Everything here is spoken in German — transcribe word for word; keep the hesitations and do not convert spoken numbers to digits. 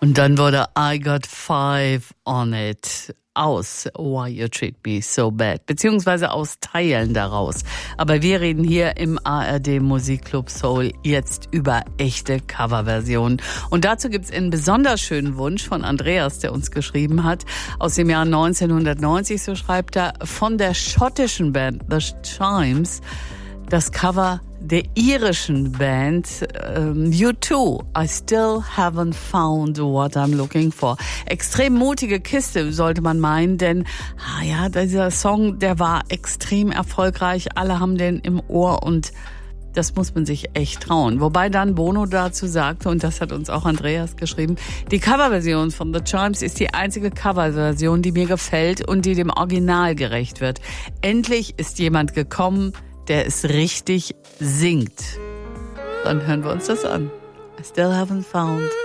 Und dann wurde I Got Five on It aus Why You Treat Me So Bad, beziehungsweise aus Teilen daraus. Aber wir reden hier im A R D Musikclub Soul jetzt über echte Coverversionen. Und dazu gibt's einen besonders schönen Wunsch von Andreas, der uns geschrieben hat, aus dem Jahr neunzehnhundertneunzig, so schreibt er, von der schottischen Band The Chimes, das Cover der irischen Band um, U two, I Still Haven't Found What I'm Looking For. Extrem mutige Kiste, sollte man meinen, denn ah ja, dieser Song, der war extrem erfolgreich. Alle haben den im Ohr und das muss man sich echt trauen. Wobei dann Bono dazu sagte, und das hat uns auch Andreas geschrieben, die Coverversion von The Chimes ist die einzige Coverversion, die mir gefällt und die dem Original gerecht wird. Endlich ist jemand gekommen, der es richtig singt. Dann hören wir uns das an. I still haven't found